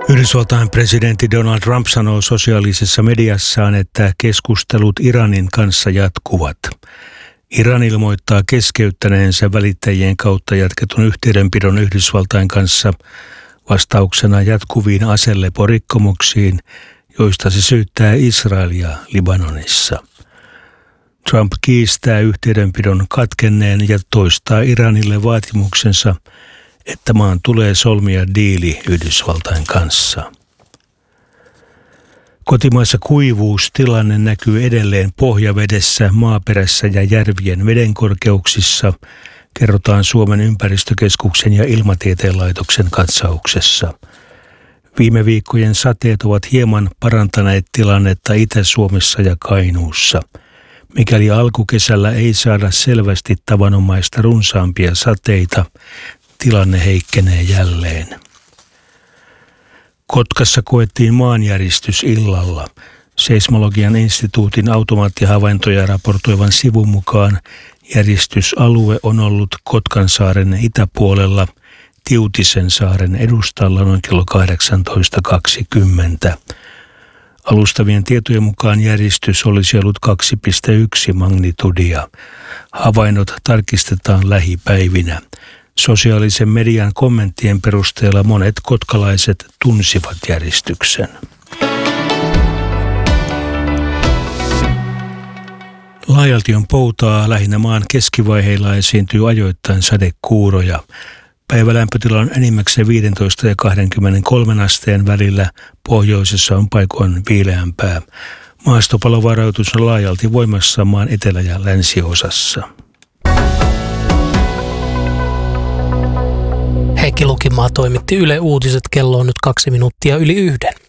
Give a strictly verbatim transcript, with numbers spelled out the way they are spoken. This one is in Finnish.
Yhdysvaltain presidentti Donald Trump sanoo sosiaalisessa mediassaan, että keskustelut Iranin kanssa jatkuvat. Iran ilmoittaa keskeyttäneensä välittäjien kautta jatketun yhteydenpidon Yhdysvaltain kanssa vastauksena jatkuviin aseleporikkomuksiin, joista se syyttää Israelia Libanonissa. Trump kiistää yhteydenpidon katkenneen ja toistaa Iranille vaatimuksensa, että maan tulee solmia diili Yhdysvaltain kanssa. Kotimaassa kuivuustilanne näkyy edelleen pohjavedessä, maaperässä ja järvien vedenkorkeuksissa, kerrotaan Suomen ympäristökeskuksen ja Ilmatieteen laitoksen katsauksessa. Viime viikkojen sateet ovat hieman parantaneet tilannetta Itä-Suomessa ja Kainuussa. Mikäli alkukesällä ei saada selvästi tavanomaista runsaampia sateita, tilanne heikkenee jälleen. Kotkassa koettiin maanjäristys illalla. Seismologian instituutin automaattihavaintoja raportoivan sivun mukaan järistysalue on ollut Kotkansaaren itäpuolella Tiutisen saaren edustalla noin kello kahdeksantoista kaksikymmentä. Alustavien tietojen mukaan järistys olisi ollut kaksi pilkku yksi magnitudia. Havainnot tarkistetaan lähipäivinä. Sosiaalisen median kommenttien perusteella monet kotkalaiset tunsivat järistyksen. Laajalti on poutaa, lähinnä maan keskivaiheilla esiintyy ajoittain sadekuuroja. Päivälämpötila on enimmäkseen viisitoista ja kaksikymmentäkolme asteen välillä, pohjoisessa on paikoin viileämpää. Maastopalovaroitus on laajalti voimassa maan etelä- ja länsiosassa. Heikki Lukimaa toimitti Yle Uutiset, kello on nyt kaksi minuuttia yli yhden.